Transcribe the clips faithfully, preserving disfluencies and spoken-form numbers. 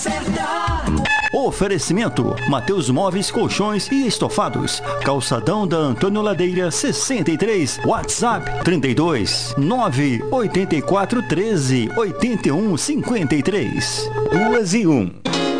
Oferta. Oferecimento: Mateus Móveis, Colchões e Estofados. Calçadão da Antônio Ladeira sessenta e três. WhatsApp trinta e dois, nove oito quatro, treze, oitenta e um, cinquenta e três. Duas e um.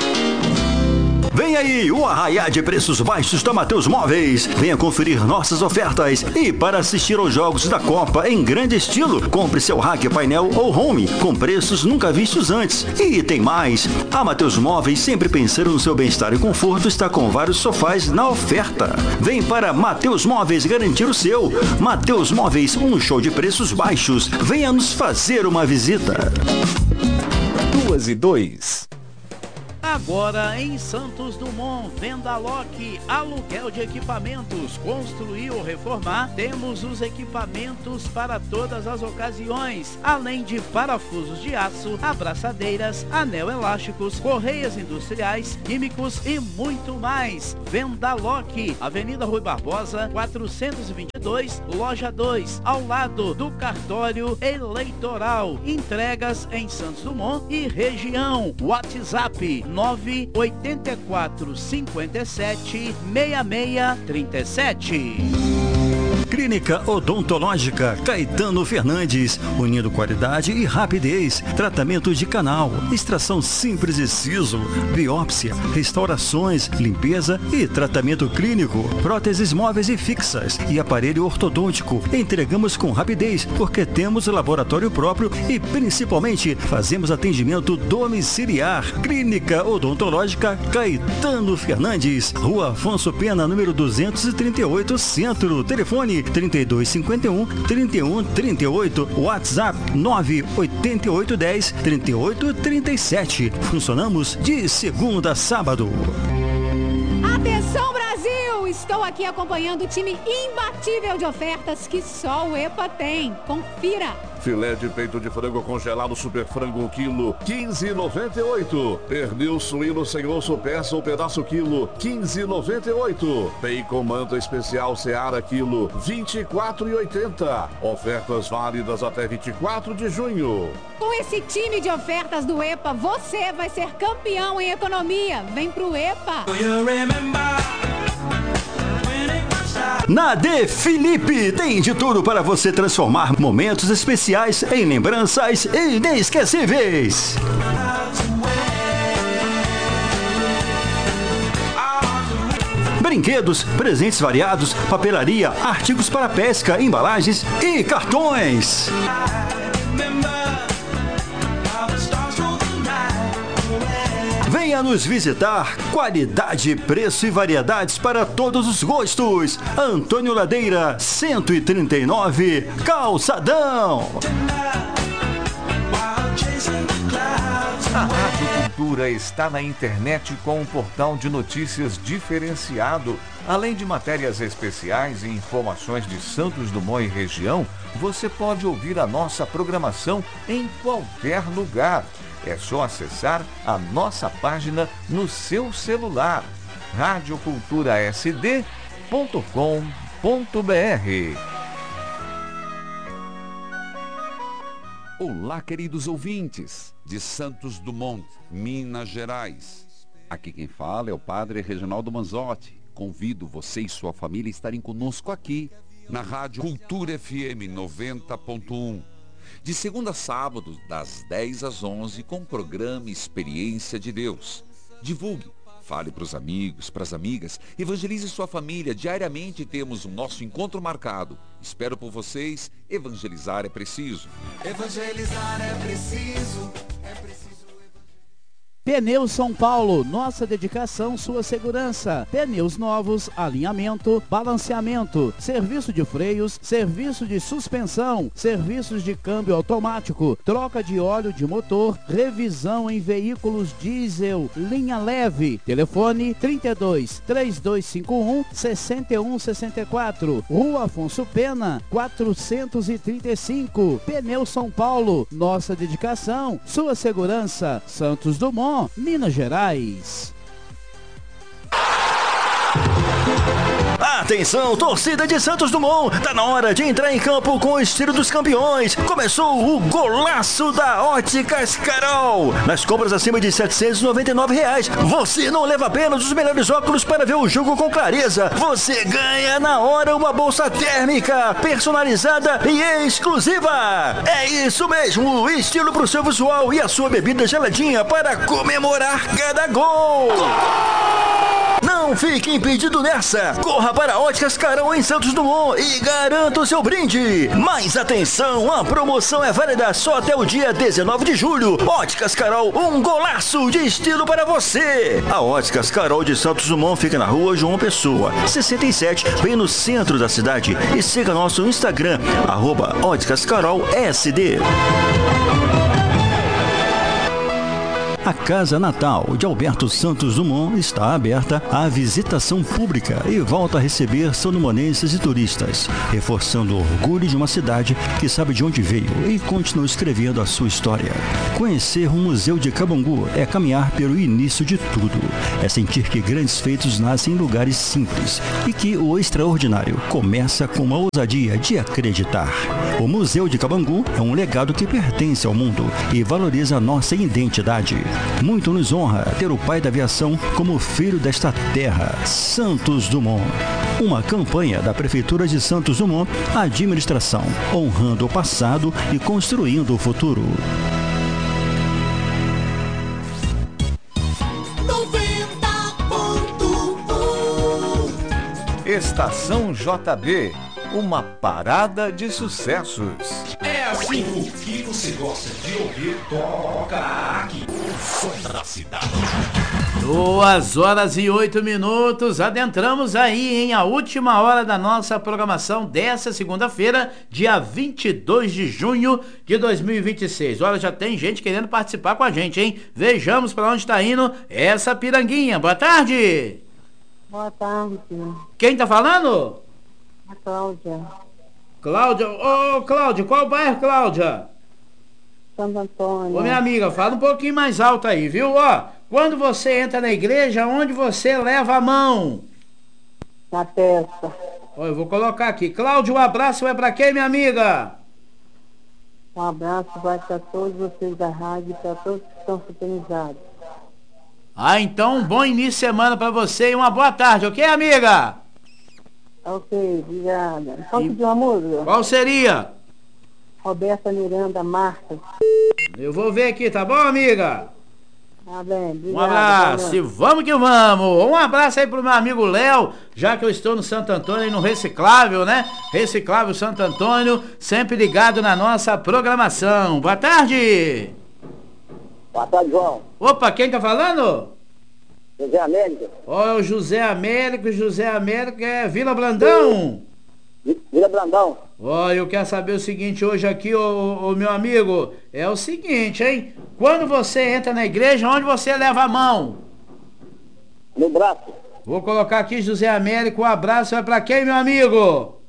Vem aí o arraiá de preços baixos da Mateus Móveis. Venha conferir nossas ofertas. E para assistir aos jogos da Copa em grande estilo, compre seu rack, painel ou home com preços nunca vistos antes. E tem mais. A Mateus Móveis, sempre pensando no seu bem-estar e conforto, está com vários sofás na oferta. Vem para Mateus Móveis garantir o seu. Mateus Móveis, um show de preços baixos. Venha nos fazer uma visita. Duas e dois. Agora em Santos Dumont, Vendaloc, aluguel de equipamentos, construir ou reformar, temos os equipamentos para todas as ocasiões, além de parafusos de aço, abraçadeiras, anel elásticos, correias industriais, químicos e muito mais. Vendaloc, Avenida Rui Barbosa, quatrocentos e vinte e dois, loja dois, ao lado do cartório eleitoral. Entregas em Santos Dumont e região. WhatsApp nove oito quatro cinco sete, seis seis três sete. Clínica Odontológica Caetano Fernandes, unindo qualidade e rapidez. Tratamento de canal, extração simples de siso, biópsia, restaurações, limpeza e tratamento clínico, próteses móveis e fixas e aparelho ortodôntico. Entregamos com rapidez porque temos laboratório próprio e principalmente fazemos atendimento domiciliar. Clínica Odontológica Caetano Fernandes, Rua Afonso Pena, número duzentos e trinta e oito, Centro. Telefone trinta e dois cinquenta e um, trinta e um trinta e oito, WhatsApp nove oito oito um zero, trinta e oito trinta e sete. Funcionamos de segunda a sábado. Atenção, Brasil! Estou aqui acompanhando o time imbatível de ofertas que só o EPA tem. Confira! Filé de peito de frango congelado Super Frango quilo, quinze reais e noventa e oito centavos. Pernil suíno sem osso, peça ou pedaço quilo, quinze reais e noventa e oito centavos. Bacon manta especial Seara quilo, vinte e quatro reais e oitenta centavos. Ofertas válidas até vinte e quatro de junho. Com esse time de ofertas do EPA, você vai ser campeão em economia. Vem pro EPA! Na De Felipe tem de tudo para você transformar momentos especiais em lembranças inesquecíveis. Brinquedos, presentes variados, papelaria, artigos para pesca, embalagens e cartões. Venha nos visitar. Qualidade, preço e variedades para todos os gostos. Antônio Ladeira, cento e trinta e nove, Calçadão. A Rádio Cultura está na internet com um portal de notícias diferenciado. Além de matérias especiais e informações de Santos Dumont e região, você pode ouvir a nossa programação em qualquer lugar. É só acessar a nossa página no seu celular, rádio cultura s d ponto com ponto b r. Olá, queridos ouvintes de Santos Dumont, Minas Gerais. Aqui quem fala é o Padre Reginaldo Manzotti. Convido você e sua família a estarem conosco aqui na Rádio Cultura F M noventa ponto um. De segunda a sábado, das dez às onze, com o programa Experiência de Deus. Divulgue, fale para os amigos, para as amigas, evangelize sua família. Diariamente temos o nosso encontro marcado. Espero por vocês. Evangelizar é preciso. Evangelizar é preciso. É preciso. Pneus São Paulo, nossa dedicação, sua segurança. Pneus novos, alinhamento, balanceamento, serviço de freios, serviço de suspensão, serviços de câmbio automático, troca de óleo de motor, revisão em veículos diesel, linha leve. Telefone trinta e dois, três dois cinco um, seis um seis quatro, Rua Afonso Pena, quatrocentos e trinta e cinco. Pneus São Paulo, nossa dedicação, sua segurança. Santos Dumont, Minas Gerais. Atenção, torcida de Santos Dumont, tá na hora de entrar em campo com o estilo dos campeões. Começou o golaço da Óticas Carol. Nas compras acima de setecentos e noventa e nove reais, você não leva apenas os melhores óculos para ver o jogo com clareza. Você ganha na hora uma bolsa térmica, personalizada e exclusiva. É isso mesmo, estilo pro seu visual e a sua bebida geladinha para comemorar cada gol. Não fique impedido nessa. Corra para a Óticas Carol em Santos Dumont e garanta o seu brinde. Mas atenção, a promoção é válida só até o dia dezenove de julho. Óticas Carol, um golaço de estilo para você. A Óticas Carol de Santos Dumont fica na rua João Pessoa, sessenta e sete, bem no centro da cidade. E siga nosso Instagram, arroba Óticas Carol S D. A Casa Natal de Alberto Santos Dumont está aberta à visitação pública e volta a receber sandumonenses e turistas, reforçando o orgulho de uma cidade que sabe de onde veio e continua escrevendo a sua história. Conhecer o Museu de Cabangu é caminhar pelo início de tudo. É sentir que grandes feitos nascem em lugares simples e que o extraordinário começa com a ousadia de acreditar. O Museu de Cabangu é um legado que pertence ao mundo e valoriza a nossa identidade. Muito nos honra ter o pai da aviação como filho desta terra, Santos Dumont. Uma campanha da Prefeitura de Santos Dumont, a administração, honrando o passado e construindo o futuro. Estação J B, uma parada de sucessos. É assim, o que você gosta de ouvir, toca aqui. O som da cidade. Duas horas e oito minutos, adentramos aí em a última hora da nossa programação dessa segunda-feira, dia vinte e dois de junho de dois mil e vinte e seis. Olha, já tem gente querendo participar com a gente, hein? Vejamos para onde está indo essa piranguinha. Boa tarde! Boa tarde. Quem tá falando? A Cláudia. Cláudia, ô Cláudia, qual bairro, Cláudia? Santo Antônio. Ô minha amiga, fala um pouquinho mais alto aí, viu? Ó, quando você entra na igreja, onde você leva a mão? Na testa. Ó, eu vou colocar aqui. Cláudia, um abraço vai pra quem, minha amiga? Um abraço vai para todos vocês da rádio e para todos que estão sintonizados. Ah, então um bom início de semana pra você e uma boa tarde, ok, amiga? Ok, obrigada. Posso pedir uma música? Qual seria? Roberta Miranda Marques. Eu vou ver aqui, tá bom, amiga? Tá bem, obrigada. Um abraço e vamos que vamos. Um abraço aí pro meu amigo Léo, já que eu estou no Santo Antônio e no Reciclável, né? Reciclável Santo Antônio, sempre ligado na nossa programação. Boa tarde. Boa tarde, João. Opa, quem tá falando? José Américo. Ó, o José Américo, José Américo é Vila Brandão. Vila Brandão. Ó, eu quero saber o seguinte hoje aqui, ô, ô meu amigo, é o seguinte, hein? Quando você entra na igreja, onde você leva a mão? No braço. Vou colocar aqui José Américo, um abraço, vai pra quem, meu amigo?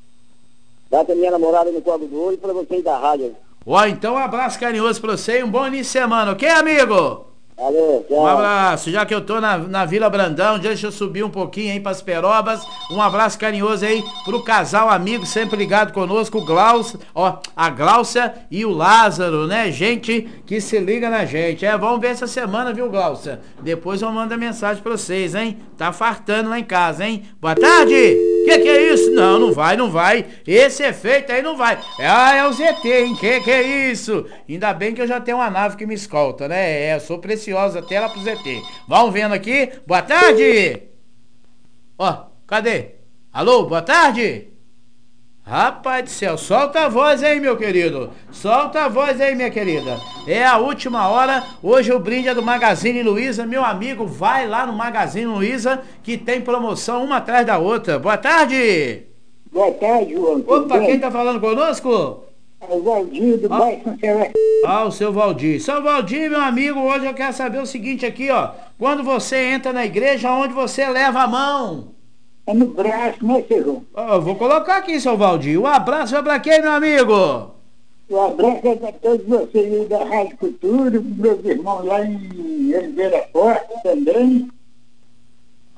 Dá pra minha namorada no colo do olho e pra vocês da rádio. Ó, então um abraço carinhoso pra você e um bom início de semana, ok, amigo? Valeu, tchau. Um abraço, já que eu tô na, na Vila Brandão, deixa eu subir um pouquinho aí pras Perobas. Um abraço carinhoso aí pro casal amigo sempre ligado conosco, o Glaucia, ó, a Glaucia e o Lázaro, né? Gente que se liga na gente. É, vamos ver essa semana, viu, Glaucia? Depois eu mando a mensagem pra vocês, hein? Tá fartando lá em casa, hein? Boa tarde! Que que é isso? Não, não vai, não vai. Esse efeito aí não vai. Ah, é o Z T, hein? Que que é isso? Ainda bem que eu já tenho uma nave que me escolta, né? É, eu sou preciosa até lá pro Z T. Vamos vendo aqui. Boa tarde! Ó, cadê? Alô, boa tarde? Rapaz do céu, solta a voz aí, meu querido. Solta a voz aí, minha querida. É a última hora. Hoje o brinde é do Magazine Luiza. Meu amigo, vai lá no Magazine Luiza que tem promoção uma atrás da outra. Boa tarde. Boa tarde, João. Opa, quem tá falando conosco? É o Valdir do bairro São Celeste. Ah, o seu Valdir. Seu Valdir, meu amigo, hoje eu quero saber o seguinte aqui, ó. Quando você entra na igreja, onde você leva a mão? É no braço, né, Serrão? Eu vou colocar aqui, seu Valdir. Um abraço vai pra quem, meu amigo? Um abraço é para todos vocês da Rádio Cultura, meus irmãos lá em Oliveira Forte também.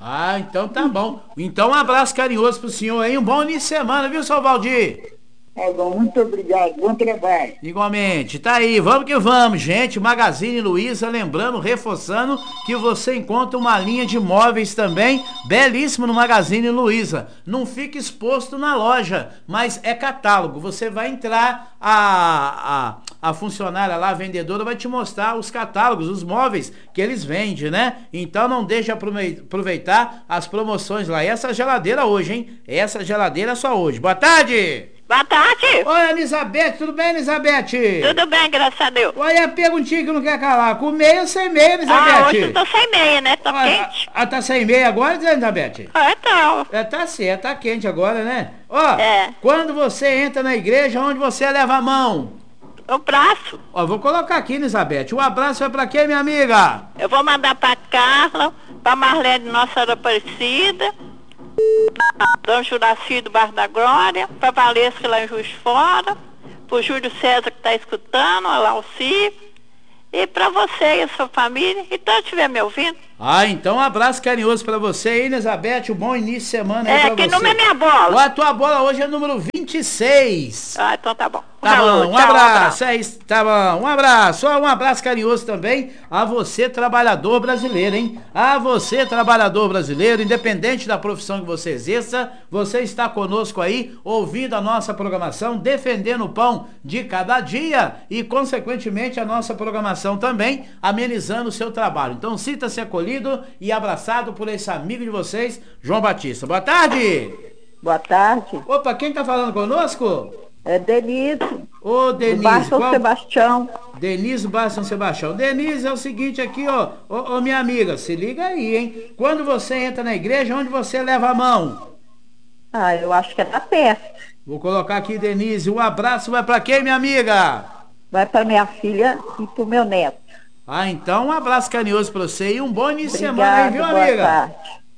Ah, então tá bom. Então um abraço carinhoso pro senhor aí, um bom início de semana, viu, seu Valdir? É bom, muito obrigado, bom trabalho. Igualmente, tá aí, vamos que vamos, gente. Magazine Luiza, lembrando, reforçando que você encontra uma linha de móveis também, belíssimo no Magazine Luiza. Não fica exposto na loja, mas é catálogo. Você vai entrar, a, a, a funcionária lá, a vendedora, vai te mostrar os catálogos, os móveis que eles vendem, né? Então não deixe de aproveitar as promoções lá. E essa geladeira hoje, hein? Essa geladeira é só hoje. Boa tarde! Boa tarde. Oi, Elizabeth, tudo bem, Elizabeth? Tudo bem, graças a Deus. Olha a perguntinha que não quer calar, com meia ou sem meia, Elizabeth? Ah, hoje eu tô sem meia, né? Tá Olha, quente. Ah, tá sem meia agora, Elizabeth? É, então. É, tá certo, tá quente agora, né? Ó, É. quando você entra na igreja, onde você leva a mão? O braço. Ó, vou colocar aqui, Elizabeth. O abraço é pra quem, minha amiga? Eu vou mandar pra Carla, pra Marlene Nossa Senhora Aparecida, Dom Juraci do Bar da Glória, pra Valesca lá em Juiz de Fora, pro Júlio César que tá escutando, a Lauci, e pra você e a sua família, e todos estiver me ouvindo. Ah, então um abraço carinhoso pra você aí, Elizabeth. Um bom início de semana aí É, pra que você. número é minha bola? Ó, a tua bola hoje é número vinte e seis. Ah, então tá bom. Tá Falou, bom, um tchau, abraço, é isso, tá bom, um abraço, ó, um abraço carinhoso também a você, trabalhador brasileiro, hein? A você, trabalhador brasileiro, independente da profissão que você exerça, você está conosco aí, ouvindo a nossa programação, defendendo o pão de cada dia e, consequentemente, a nossa programação também, amenizando o seu trabalho. Então, sinta-se acolhido e abraçado por esse amigo de vocês, João Batista. Boa tarde! Boa tarde. Opa, quem tá falando conosco? É Denise. Ô, Denise. Do bairro São qual... Sebastião. Denise, bairro São Sebastião. Denise, é o seguinte aqui, ó. Ô, ô, minha amiga, se liga aí, hein? Quando você entra na igreja, onde você leva a mão? Ah, eu acho que é da perto. Vou colocar aqui, Denise. Um abraço vai pra quem, minha amiga? Vai pra minha filha e pro meu neto. Ah, então um abraço carinhoso pra você e um bom início de Obrigado, semana aí, viu, boa amiga? tarde.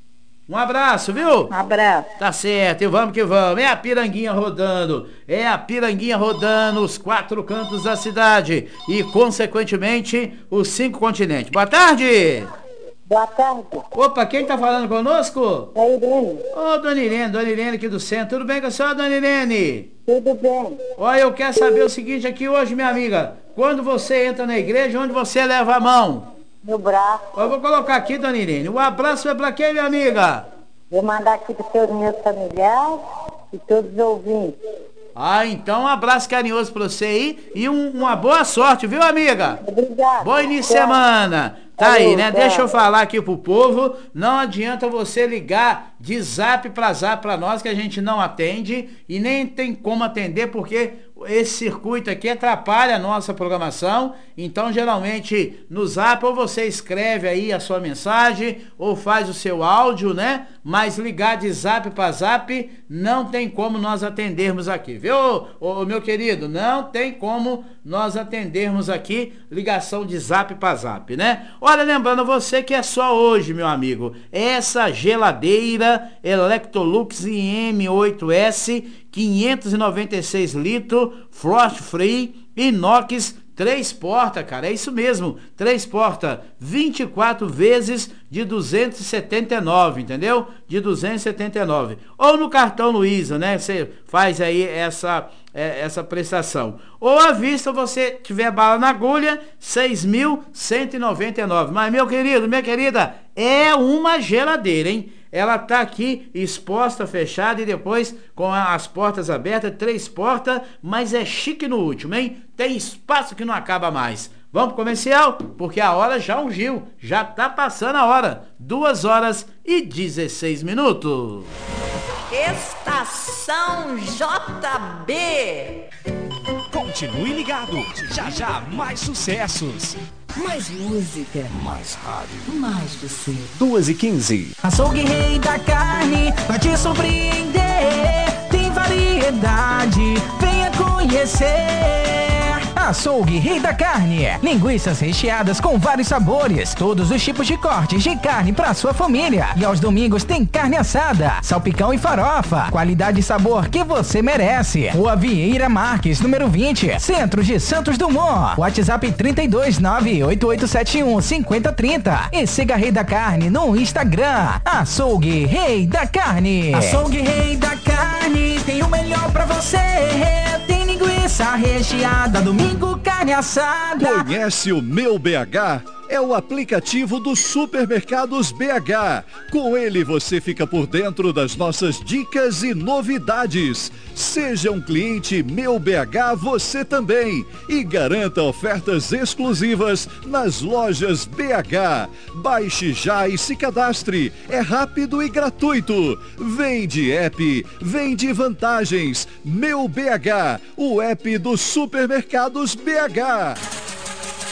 Um abraço, viu? Um abraço. Tá certo, e vamos que vamos. É a Piranguinha rodando. É a Piranguinha rodando os quatro cantos da cidade. E, consequentemente, os cinco continentes. Boa tarde! Boa tarde. Opa, quem tá falando conosco? É Irene. Ô, Dona Irene, Dona Irene aqui do centro. Tudo bem com a senhora, Dona Irene? Tudo bem. Olha, eu quero saber o seguinte aqui hoje, minha amiga. Quando você entra na igreja, onde você leva a mão? No braço. Eu vou colocar aqui, Dona Irene. O abraço é pra quem, minha amiga? Vou mandar aqui para todos os meus familiares e todos os ouvintes. Ah, então um abraço carinhoso pra você aí e um- uma boa sorte, viu, amiga? Obrigada. Bom início de Tchau. semana. Tá Valeu, aí, né? tchau. Deixa eu falar aqui pro povo. Não adianta você ligar de zap pra zap pra nós que a gente não atende e nem tem como atender porque esse circuito aqui atrapalha a nossa programação. Então, geralmente, no zap ou você escreve aí a sua mensagem ou faz o seu áudio, né? Mas ligar de zap pra zap não tem como nós atendermos aqui, viu, ô, ô, meu querido? Não tem como nós atendermos aqui ligação de zap pra zap, né? Olha, lembrando a você que é só hoje, meu amigo, essa geladeira Electrolux I M oito S, quinhentos e noventa e seis litros, frost free, inox, três portas, cara, é isso mesmo, três portas, vinte e quatro vezes de duzentos e setenta e nove, entendeu? De duzentos e setenta e nove. Ou no cartão Luiza, né? Você faz aí essa, é, essa prestação. Ou à vista, você tiver bala na agulha, seis mil cento e noventa e nove. Mas, meu querido, minha querida, é uma geladeira, hein? Ela tá aqui exposta, fechada e depois com as portas abertas, três portas, mas é chique no último, hein? Tem espaço que não acaba mais. Vamos pro comercial? Porque a hora já ungiu, já tá passando a hora. duas horas e dezesseis minutos. Estação J B. Continue ligado, já já mais sucessos. Mais música. Mais rádio. Mais você. duas e quinze. Açougue Rei da Carne vai te surpreender. Tem variedade, venha conhecer. Açougue Rei da Carne. Linguiças recheadas com vários sabores, todos os tipos de cortes de carne para sua família. E aos domingos tem carne assada, salpicão e farofa. Qualidade e sabor que você merece. Rua Vieira Marques, número vinte, Centro de Santos Dumont. WhatsApp trinta e dois, nove oito oito sete um, cinco zero três zero. E siga Rei da Carne no Instagram. Açougue Rei da Carne. Açougue Rei da Carne tem o melhor pra você. Tem linguiça recheada, domingo carne assada. Conhece o Meu B H? É o aplicativo dos Supermercados B H. Com ele você fica por dentro das nossas dicas e novidades. Seja um cliente Meu B H você também e garanta ofertas exclusivas nas lojas B H. Baixe já e se cadastre. É rápido e gratuito. Vem de app, vem de vantagens. Meu B H, o app dos Supermercados B H.